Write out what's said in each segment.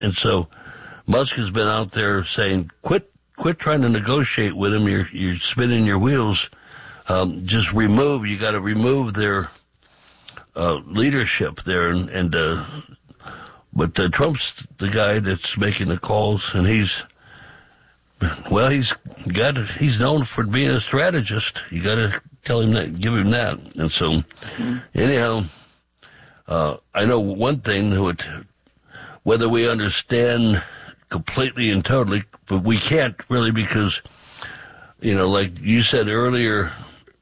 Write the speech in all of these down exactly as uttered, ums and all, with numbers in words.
And so Musk has been out there saying, quit quit trying to negotiate with him. You're, you're spinning your wheels. Um, just remove, you got to remove their uh, leadership there. And, and uh, but uh, Trump's the guy that's making the calls, and he's, well, he's got, he's known for being a strategist. You got to tell him that, give him that. And so, mm-hmm. anyhow, uh, I know one thing, that whether we understand completely and totally, but we can't really, because, you know, like you said earlier,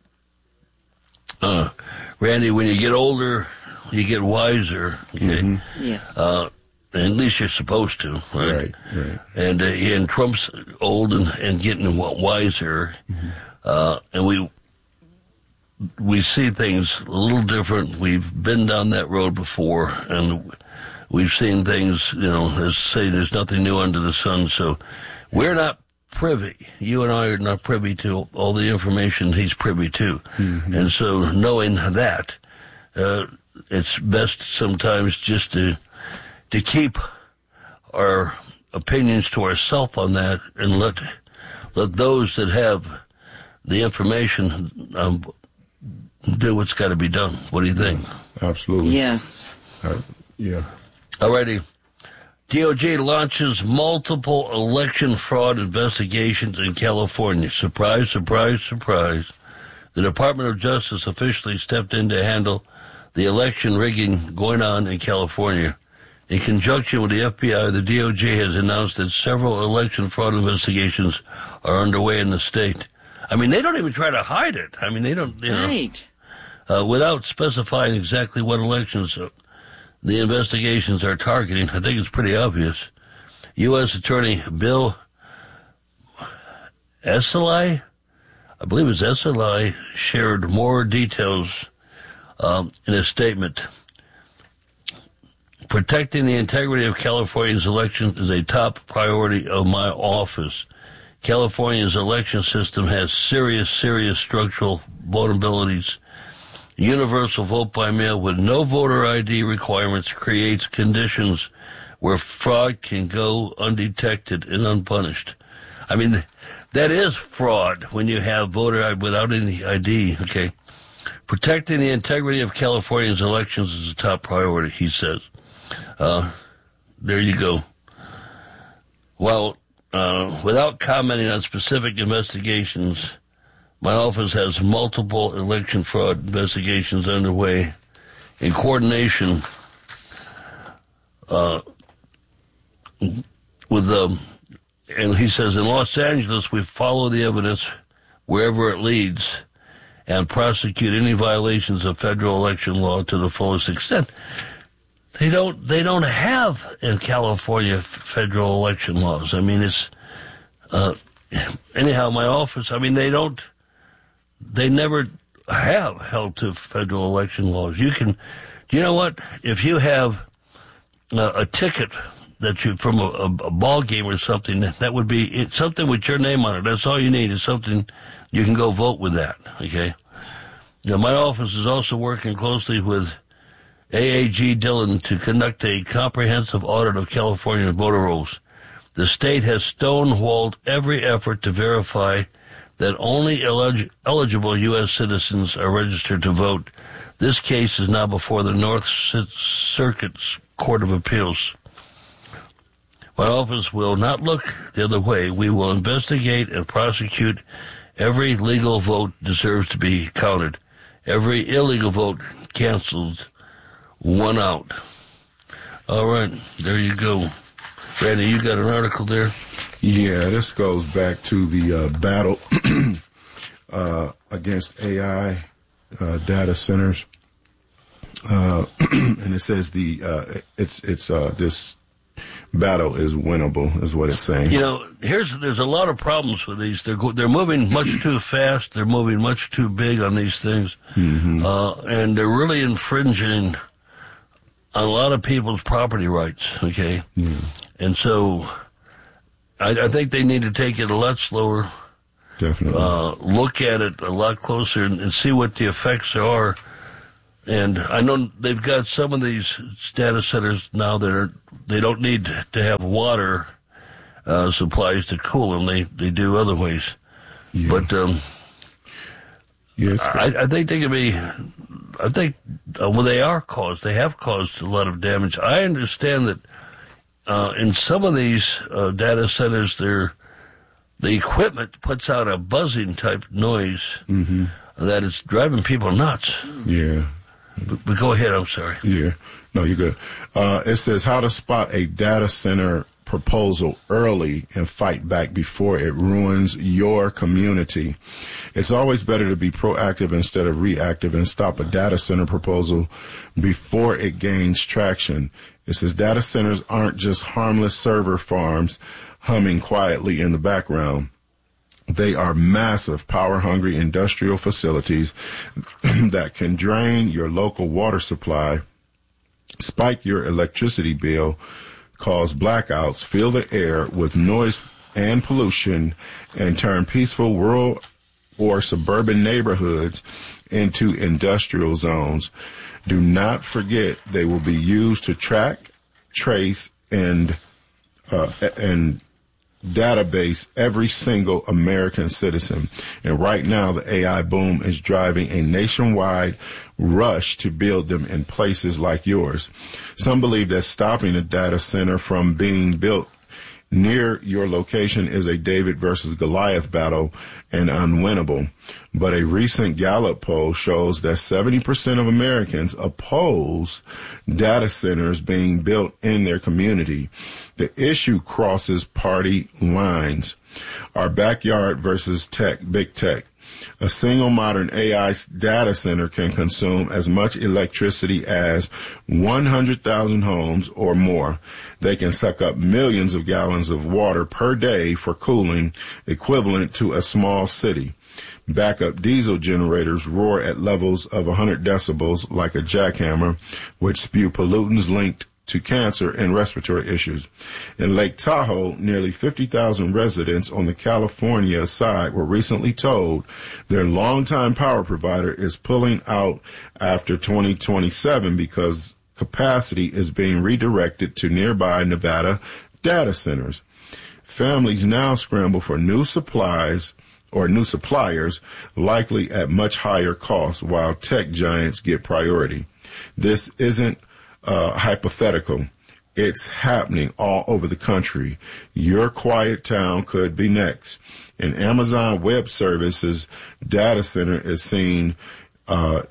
uh, Randy, when you get older, you get wiser. Okay? Mm-hmm. Yes. Uh, at least you're supposed to, right? Right, right. And, uh, and Trump's old and, and getting wiser, mm-hmm. uh, and we we see things a little different. We've been down that road before, and we've seen things, you know, as say there's nothing new under the sun. So we're not privy. You and I are not privy to all the information he's privy to. Mm-hmm. And so knowing that, uh, it's best sometimes just to to keep our opinions to ourselves on that, and let let those that have the information um, do what's got to be done. What do you think? Absolutely. Yes. Uh, yeah. Alrighty. D O J launches multiple election fraud investigations in California. Surprise, surprise, surprise. The Department of Justice officially stepped in to handle the election rigging going on in California. In conjunction with the F B I, the D O J has announced that several election fraud investigations are underway in the state. I mean, they don't even try to hide it. I mean, they don't, you know. Right. Uh, without specifying exactly what elections uh, the investigations are targeting, I think it's pretty obvious. U S Attorney Bill Esselstyn, I believe it's Esselstyn, shared more details um, in a statement. Protecting the integrity of California's elections is a top priority of my office. California's election system has serious, serious structural vulnerabilities. Universal vote by mail with no voter I D requirements creates conditions where fraud can go undetected and unpunished. I mean, that is fraud when you have voter I D without any I D, okay? Protecting the integrity of California's elections is a top priority, he says. Uh, there you go. Well, uh, without commenting on specific investigations, my office has multiple election fraud investigations underway in coordination uh, with the, and he says, in Los Angeles, we follow the evidence wherever it leads and prosecute any violations of federal election law to the fullest extent. They don't, they don't have in California federal election laws. I mean, it's, uh, anyhow, my office, I mean, they don't, they never have held to federal election laws. You can, do you know what? If you have uh, a ticket that you, from a, a, a ball game or something, that would be it, something with your name on it. That's all you need is something, you can go vote with that, okay? You know, my office is also working closely with A A G Dillon to conduct a comprehensive audit of California voter rolls. The state has stonewalled every effort to verify that only elig- eligible U S citizens are registered to vote. This case is now before the North Circuit Court of Appeals. My office will not look the other way. We will investigate and prosecute. Every legal vote deserves to be counted. Every illegal vote canceled. One out. All right, there you go. Randy, you got an article there? Yeah, this goes back to the uh, battle uh, against A I uh, data centers, uh, and it says the uh, it's it's uh, this battle is winnable, is what it's saying. You know, here's there's a lot of problems with these. They're go, they're moving much too fast. They're moving much too big on these things, mm-hmm. uh, and they're really infringing on a lot of people's property rights. Okay, yeah. And so I, I think they need to take it a lot slower. Definitely. Uh, look at it a lot closer and, and see what the effects are. and I know they've got some of these data centers now that are, they don't need to have water uh, supplies to cool them. They, they do other ways. Yeah. But um, yes, I, I think they can be, I think, uh, well, they are caused, they have caused a lot of damage. I understand that uh, in some of these uh, data centers, they're, the equipment puts out a buzzing type noise mm-hmm. that is driving people nuts. Yeah. But, but go ahead, I'm sorry. Yeah. No, you're good. Uh, it says how to spot a data center proposal early and fight back before it ruins your community. It's always better to be proactive instead of reactive and stop a data center proposal before it gains traction. It says data centers aren't just harmless server farms humming quietly in the background. They are massive, power-hungry industrial facilities that can drain your local water supply, spike your electricity bill, cause blackouts, fill the air with noise and pollution, and turn peaceful rural or suburban neighborhoods into industrial zones. Do not forget they will be used to track, trace, and uh, and database every single American citizen. And right now, the A I boom is driving a nationwide rush to build them in places like yours. Some believe that stopping a data center from being built near your location is a David versus Goliath battle and unwinnable. But a recent Gallup poll shows that seventy percent of Americans oppose data centers being built in their community. The issue crosses party lines. Our backyard versus tech, big tech. A single modern A I data center can consume as much electricity as one hundred thousand homes or more. They can suck up millions of gallons of water per day for cooling, equivalent to a small city. Backup diesel generators roar at levels of one hundred decibels like a jackhammer, which spew pollutants linked to cancer and respiratory issues. In Lake Tahoe, nearly fifty thousand residents on the California side were recently told their longtime power provider is pulling out after twenty twenty-seven because capacity is being redirected to nearby Nevada data centers. Families now scramble for new supplies or new suppliers, likely at much higher cost, while tech giants get priority. This isn't Uh, hypothetical. It's happening all over the country. Your quiet town could be next. An Amazon Web Services data center is seen uh,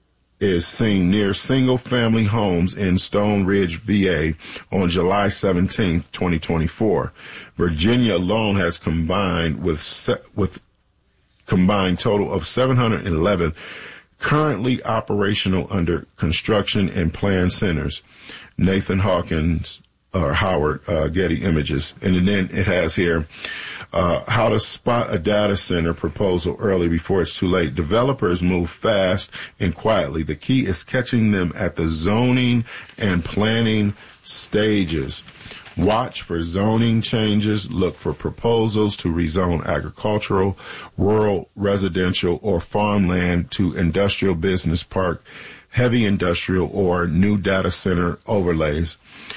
is seen near single-family homes in Stone Ridge, V A, on July seventeenth, twenty twenty-four. Virginia alone has combined with se- with combined total of seven hundred eleven currently operational under construction and planned centers. Nathan Hawkins, or Howard, uh, Getty Images. And then it has here, uh, how to spot a data center proposal early before it's too late. Developers move fast and quietly. The key is catching them at the zoning and planning stages. Watch for zoning changes. Look for proposals to rezone agricultural, rural, residential, or farmland to industrial business park, heavy industrial, or new data center overlays.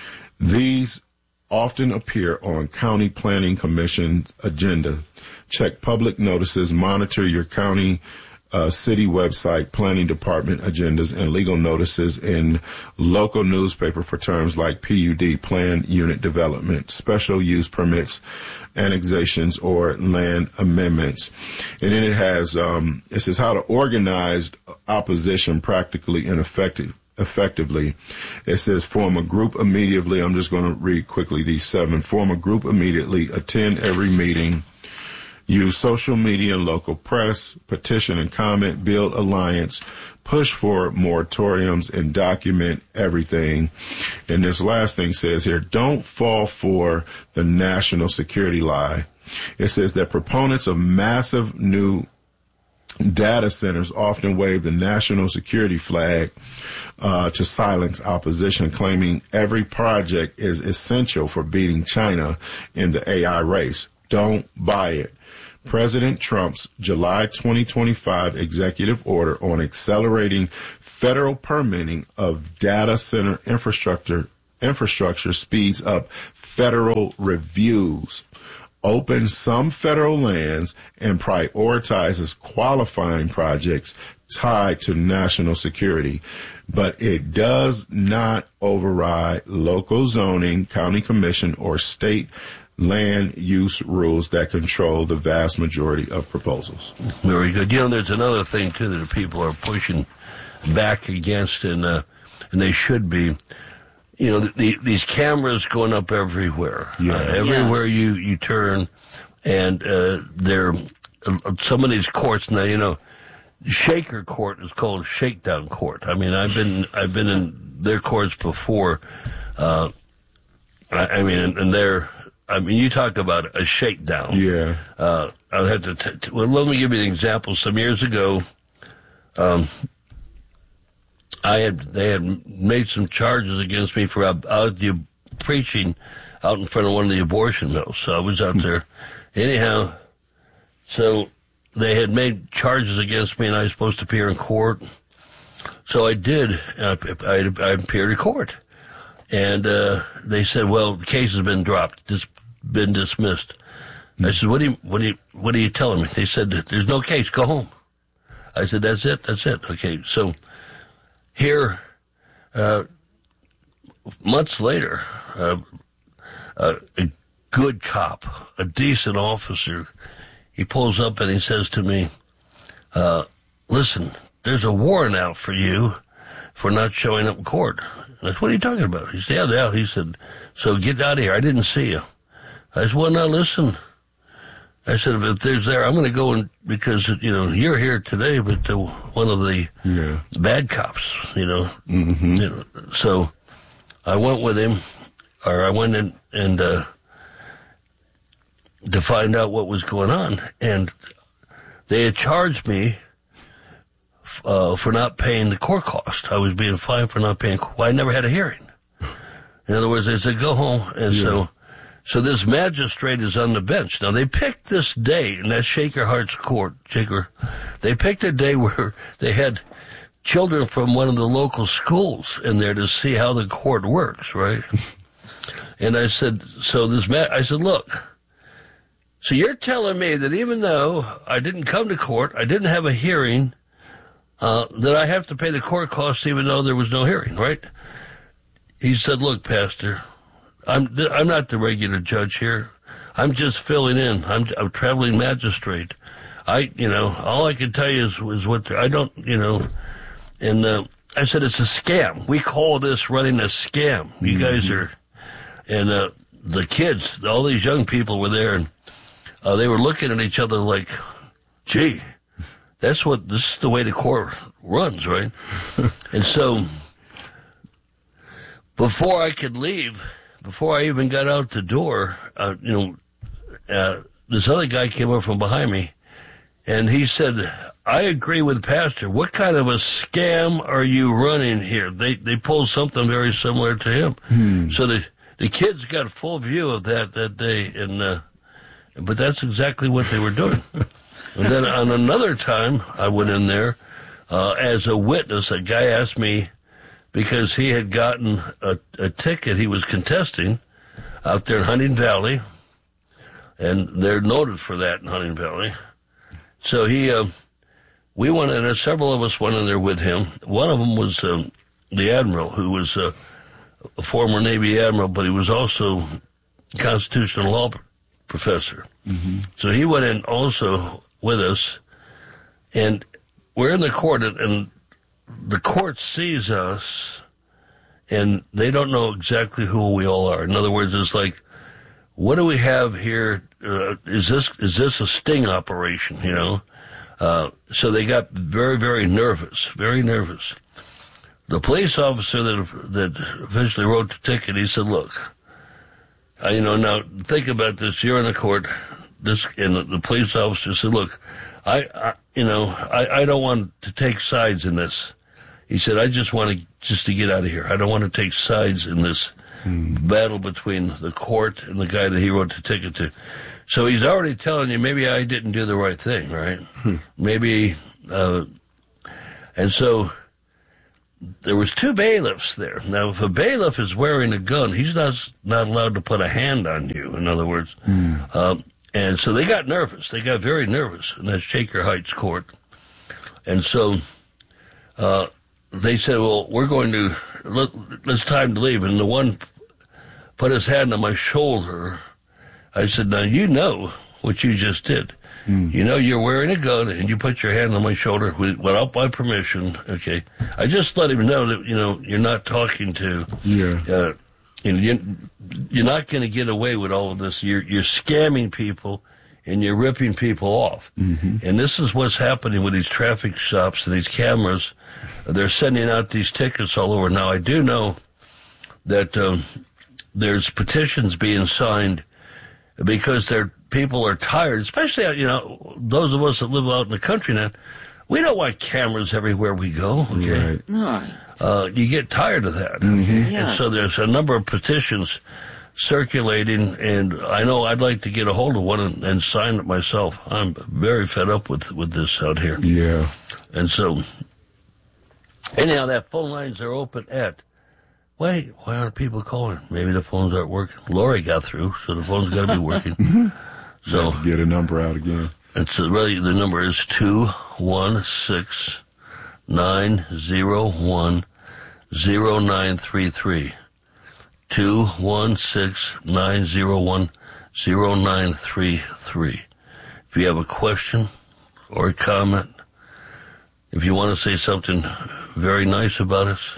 These often appear on County Planning Commission's agenda. Check public notices, monitor your county Uh, city website, planning department agendas, and legal notices in local newspaper for terms like P U D, planned unit development, special use permits, annexations, or land amendments. And then it has, um, it says how to organize opposition practically and effective, effectively. It says form a group immediately. I'm just going to read quickly these seven. Form a group immediately, attend every meeting, use social media and local press, petition and comment, build alliance, push for moratoriums, and document everything. And this last thing says here, don't fall for the national security lie. It says that proponents of massive new data centers often wave the national security flag uh, to silence opposition, claiming every project is essential for beating China in the A I race. Don't buy it. President Trump's July twenty twenty-five executive order on accelerating federal permitting of data center infrastructure infrastructure speeds up federal reviews, opens some federal lands, and prioritizes qualifying projects tied to national security. But it does not override local zoning, county commission, or state land use rules that control the vast majority of proposals. Very good. You know, there's another thing, too, that people are pushing back against, and uh, and they should be. You know, the, the, these cameras going up everywhere. Yeah. Uh, everywhere Yes. you, you turn, and uh, they're, uh, some of these courts now, you know, Shaker Court is called Shakedown Court. I mean, I've been I've been in their courts before. Uh, I, I mean, and, and they're, I mean, you talk about a shakedown. Yeah. Uh, I'll have to, t- t- well, let me give you an example. Some years ago, um, I had, they had made some charges against me for out, out the preaching out in front of one of the abortion mills. So I was out there. Anyhow, so they had made charges against me and I was supposed to appear in court. So I did. I, I, I appeared in court. And uh, they said, well, the case has been dropped. It's been dismissed. I said, what do you, what do you, what are you telling me? They said, there's no case. Go home. I said, that's it. That's it. Okay. So here, uh, months later, uh, uh, a good cop, a decent officer, he pulls up and he says to me, uh, listen, there's a warrant out for you for not showing up in court. And I said, what are you talking about? He said, yeah, he said, so get out of here. I didn't see you. I said, well, now listen. I said, if there's there, I'm going to go and, because, you know, you're here today, but uh, one of the Yeah. bad cops, you know. Mm-hmm. You know. So I went with him, or I went in and, uh, to find out what was going on. And they had charged me uh, for not paying the court cost. I was being fined for not paying. Well, I never had a hearing. In other words, they said, go home. And Yeah. so, so this magistrate is on the bench. Now, they picked this day in that Shaker Hart's court, Shaker, they picked a day where they had children from one of the local schools in there to see how the court works, right? And I said, so this ma- I said, look, so you're telling me that even though I didn't come to court, I didn't have a hearing, uh, that I have to pay the court costs even though there was no hearing, right? He said, look, Pastor, I'm I'm not the regular judge here. I'm just filling in. I'm a traveling magistrate. I, you know, all I can tell you is, is what, I don't, you know, and uh, I said, it's a scam. We call this running a scam. You mm-hmm. guys are, and uh, the kids, all these young people were there, and uh, they were looking at each other like, gee, that's what, this is the way the court runs, right? And so, before I could leave, before I even got out the door, uh, you know, uh, this other guy came up from behind me, and he said, I agree with Pastor. What kind of a scam are you running here? They they pulled something very similar to him. Hmm. So the the kids got full view of that that day, and uh, but that's exactly what they were doing. And then on another time, I went in there uh, as a witness. A guy asked me, because he had gotten a, a ticket he was contesting out there in Hunting Valley, and they're noted for that in Hunting Valley. So he, uh, we went in there, several of us went in there with him. One of them was um, the Admiral, who was uh, a former Navy Admiral, but he was also a constitutional law professor. Mm-hmm. So he went in also with us, and we're in the court, and the court sees us, and they don't know exactly who we all are. In other words, it's like, what do we have here? Uh, is this is this a sting operation, you know? Uh, so they got very, very nervous, very nervous. The police officer that that eventually wrote the ticket, he said, look, uh, you know, now think about this. You're in a court. This, and the police officer said, look, I, I you know, I, I don't want to take sides in this. He said, I just want to just to get out of here. I don't want to take sides in this. mm. battle between the court and the guy that he wrote the ticket to. So he's already telling you, maybe I didn't do the right thing, right? Hmm. Maybe, uh, and so there was two bailiffs there. Now, if a bailiff is wearing a gun, he's not not allowed to put a hand on you, in other words. Mm. Um, and so they got nervous. They got very nervous, and that's Shaker Heights Court. And so uh, they said, well, we're going to, let, it's time to leave. And the one put his hand on my shoulder. I said, now, you know what you just did. Mm. You know you're wearing a gun, and you put your hand on my shoulder without my permission, okay? I just let him know that, you know, you're not talking to... Yeah. Uh, you know, you're, you're not going to get away with all of this. You're, you're scamming people, and you're ripping people off. Mm-hmm. And this is what's happening with these traffic stops and these cameras. They're sending out these tickets all over. Now, I do know that um, there's petitions being signed because they're, people are tired, especially, you know, those of us that live out in the country now. We don't want cameras everywhere we go, okay? Right. No. Uh, you get tired of that, mm-hmm. okay? Yes. And so there's a number of petitions circulating, and I know I'd like to get a hold of one and, and sign it myself. I'm very fed up with, with this out here. Yeah. And so, anyhow, that phone lines are open at... Why, why aren't people calling? Maybe the phones aren't working. Lori got through, so the phone's got to be working. So get a number out again. It's a, really, the number is two one six nine zero one zero nine three three. two one six nine zero one zero nine three three. If you have a question or a comment, if you want to say something very nice about us,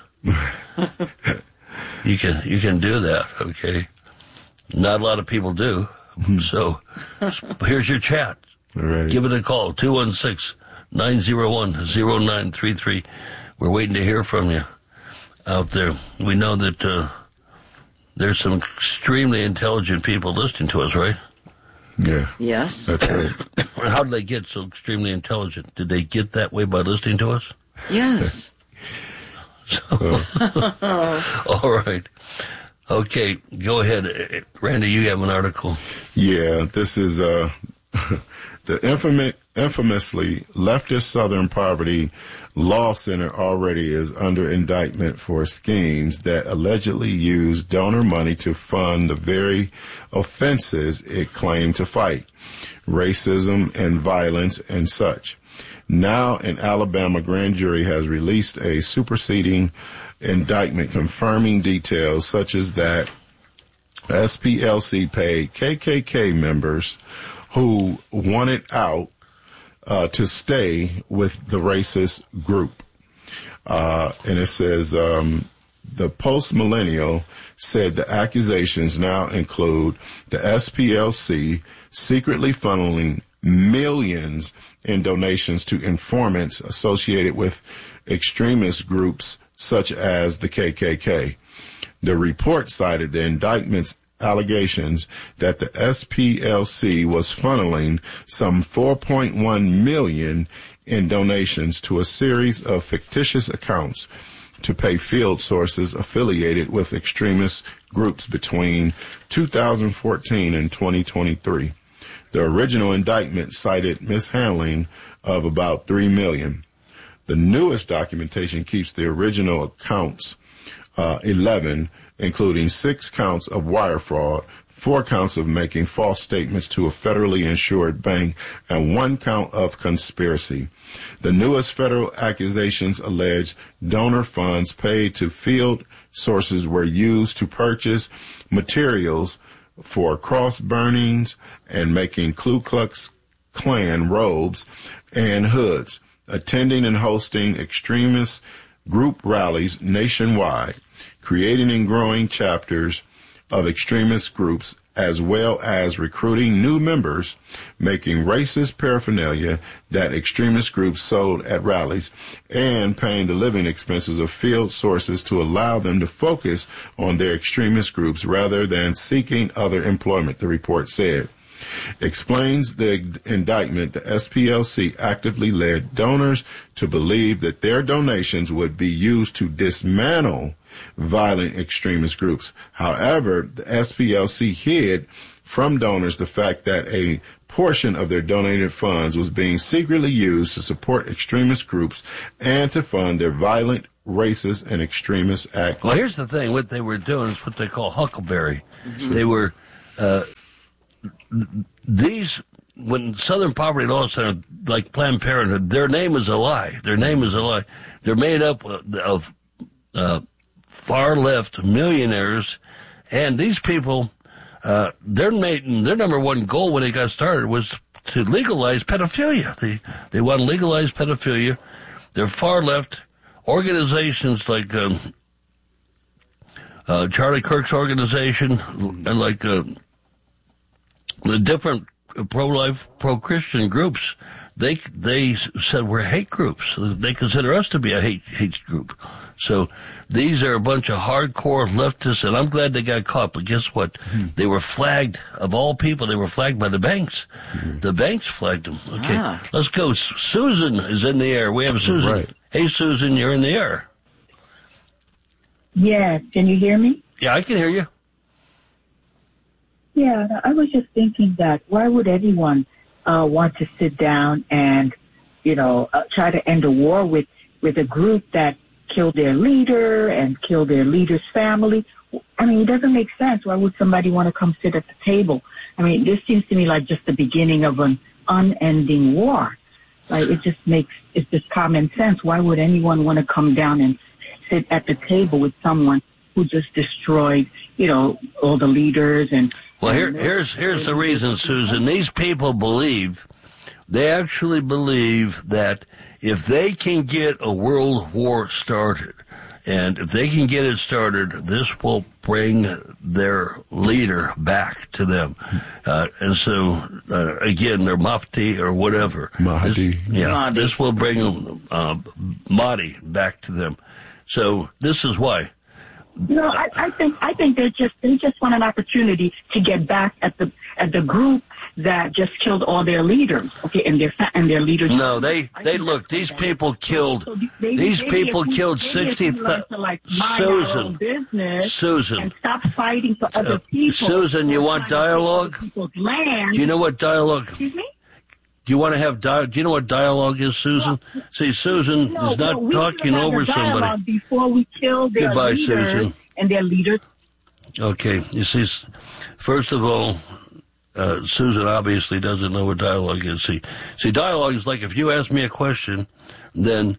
you can you can do that, okay? Not a lot of people do. So here's your chat. All right. Give it a call, two one six nine zero one zero nine three three. We're waiting to hear from you out there. We know that uh, there's some extremely intelligent people listening to us, right? Yeah. Yes. That's right. How did they get so extremely intelligent? Did they get that way by listening to us? Yes. So, all right. Okay, go ahead. Randy, you have an article. Yeah, this is uh, the infamous, infamously leftist Southern Poverty Law Center already is under indictment for schemes that allegedly use donor money to fund the very offenses it claimed to fight, racism and violence and such. Now, an Alabama grand jury has released a superseding indictment confirming details such as that S P L C paid K K K members who wanted out uh, to stay with the racist group. Uh, and it says um, the Post-Millennial said the accusations now include the S P L C secretly funneling millions in donations to informants associated with extremist groups such as the K K K. The report cited the indictment's allegations that the S P L C was funneling some four point one million dollars in donations to a series of fictitious accounts to pay field sources affiliated with extremist groups between two thousand fourteen and twenty twenty-three. The original indictment cited mishandling of about three million dollars. The newest documentation keeps the original accounts uh, eleven, including six counts of wire fraud, four counts of making false statements to a federally insured bank, and one count of conspiracy. The newest federal accusations allege donor funds paid to field sources were used to purchase materials for cross burnings and making Ku Klux Klan robes and hoods, attending and hosting extremist group rallies nationwide, creating and growing chapters of extremist groups, as well as recruiting new members, making racist paraphernalia that extremist groups sold at rallies, and paying the living expenses of field sources to allow them to focus on their extremist groups rather than seeking other employment, the report said. Explains the indictment, the S P L C actively led donors to believe that their donations would be used to dismantle violent extremist groups. However, the S P L C hid from donors the fact that a portion of their donated funds was being secretly used to support extremist groups and to fund their violent, racist, and extremist acts. Well, here's the thing. What they were doing is what they call huckleberry. Mm-hmm. They were, uh, these, when Southern Poverty Law Center, like Planned Parenthood, their name is a lie. Their name is a lie. They're made up of uh, far-left millionaires, and these people, uh, their, main, their number one goal when they got started was to legalize pedophilia. They, they want to legalize pedophilia. They're far-left. Organizations like um, uh, Charlie Kirk's organization and like uh, the different pro-life, pro-Christian groups, they they said we're hate groups. They consider us to be a hate hate group. So these are a bunch of hardcore leftists, and I'm glad they got caught. But guess what? Mm-hmm. They were flagged, of all people, they were flagged by the banks. Mm-hmm. The banks flagged them. Okay, ah. Let's go. Susan is in the air. We have Susan. Right. Hey, Susan, you're in the air. Yes. Can you hear me? Yeah, I can hear you. Yeah, I was just thinking that why would anyone uh, want to sit down and, you know, uh, try to end a war with, with a group that killed their leader and killed their leader's family? I mean, it doesn't make sense. Why would somebody want to come sit at the table? I mean, this seems to me like just the beginning of an unending war. Like, it just makes, it's just common sense. Why would anyone want to come down and sit at the table with someone who just destroyed, you know, all the leaders and... Well, here, here's, here's the reason, Susan. These people believe, they actually believe that if they can get a world war started, and if they can get it started, this will bring their leader back to them. Uh, and so, uh, again, their Mufti or whatever. Mahdi. This, yeah, Mahdi. This will bring uh, Mahdi back to them. So this is why. No, I, I think I think they just they just want an opportunity to get back at the at the group that just killed all their leaders, okay, and their and their leaders. No, they they look. These people killed. So they, these they, people they, killed sixty thousand. Like Susan, business Susan, and stop fighting for other people. Uh, Susan, you want dialogue? Land. Do you know what dialogue? Excuse me? Do you want to have di- Do you know what dialogue is, Susan? No, See, Susan no, is not no, talking over somebody. Before we kill their Goodbye, leaders Susan. And their leaders. Okay, you see, first of all, uh, Susan obviously doesn't know what dialogue is. See, see, dialogue is like if you ask me a question, then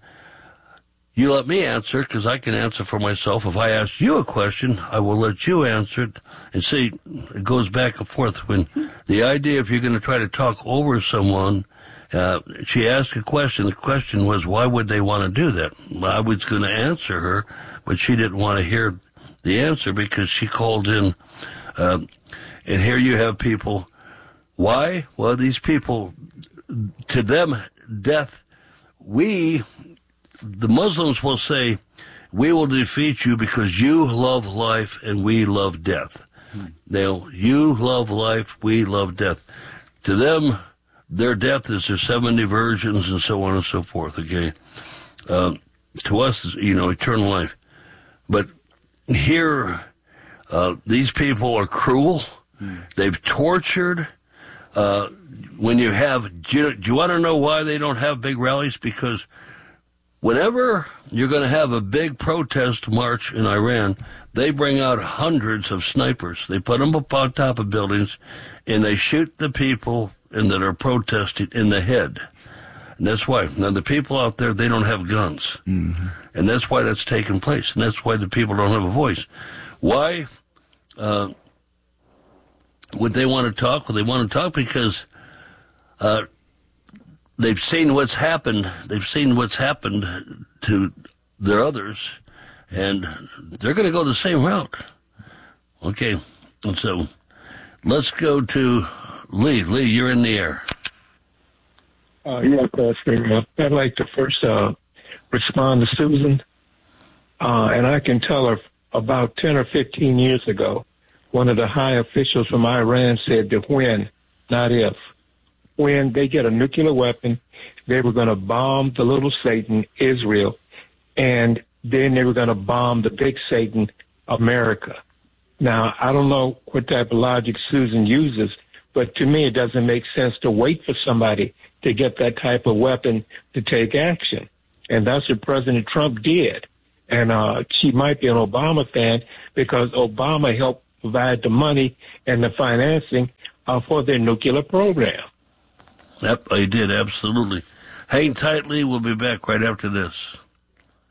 you let me answer because I can answer for myself. If I ask you a question, I will let you answer it. And see, it goes back and forth. When the idea, if you're going to try to talk over someone, uh, she asked a question. The question was, why would they want to do that? I was going to answer her, but she didn't want to hear the answer because she called in. Uh, and here you have people. Why? Well, these people, to them, death, we... The Muslims will say, we will defeat you because you love life and we love death. Hmm. They'll, you love life, we love death. To them, their death is their seventy virgins and so on and so forth, okay? Um, to us, you know, eternal life. But here, uh, these people are cruel. Hmm. They've tortured. Uh, when you have, do you, do you want to know why they don't have big rallies? Because whenever you're going to have a big protest march in Iran, they bring out hundreds of snipers. They put them up on top of buildings, and they shoot the people and that are protesting in the head. And that's why. Now, the people out there, they don't have guns. Mm-hmm. And that's why that's taking place. And that's why the people don't have a voice. Why uh, would they want to talk? Well, they want to talk because... Uh, They've seen what's happened. They've seen what's happened to their others, and they're going to go the same route. Okay, and so let's go to Lee. Lee, you're in the air. Uh, yeah, Pastor. I'd like to first uh, respond to Susan, uh, and I can tell her about ten or fifteen years ago, one of the high officials from Iran said to when, not if. When they get a nuclear weapon, they were going to bomb the little Satan, Israel, and then they were going to bomb the big Satan, America. Now, I don't know what type of logic Susan uses, but to me it doesn't make sense to wait for somebody to get that type of weapon to take action. And that's what President Trump did. And uh, she might be an Obama fan because Obama helped provide the money and the financing uh, for their nuclear program. Yep, I did, absolutely. Hang tightly. We'll be back right after this.